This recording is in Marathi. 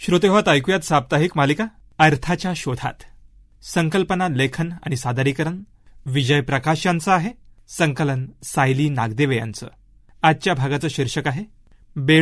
श्रोतेहोत, ऐकूयात साप्ताहिक मालिका अर्थाच्या शोधात. संकल्पना, लेखन आणि सादरीकरण विजय प्रकाश यांचं आहे. संकलन सायली नागदेवे यांचं. आजच्या भागाचं शीर्षक आहे